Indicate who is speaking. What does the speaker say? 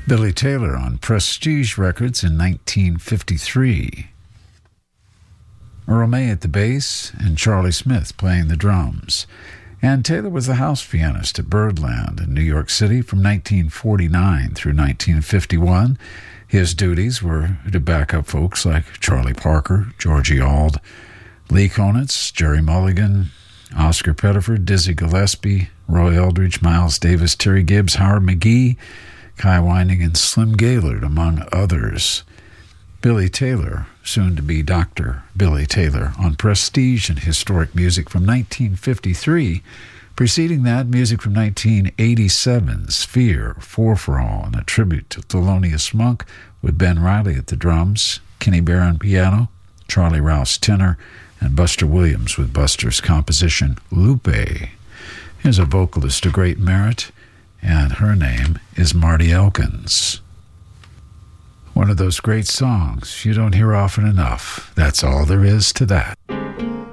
Speaker 1: Billy Taylor on Prestige Records in 1953. Earl May at the bass and Charlie Smith playing the drums. And Taylor was the house pianist at Birdland in New York City from 1949 through 1951. His duties were to back up folks like Charlie Parker, Georgie Auld, Lee Konitz, Jerry Mulligan, Oscar Pettiford, Dizzy Gillespie, Roy Eldridge, Miles Davis, Terry Gibbs, Howard McGee, Kai Winding, and Slim Gaillard, among others. Billy Taylor, soon to be Dr. Billy Taylor, on Prestige and Historic Music from 1953. Preceding that, music from 1987's Fear, Four for All, and a tribute to Thelonious Monk with Ben Riley at the drums, Kenny Barron piano, Charlie Rouse tenor, and Buster Williams with Buster's composition Lupe. Here's a vocalist of great merit, and her name is Marty Elkins. One of those great songs you don't hear often enough. That's all there is to that.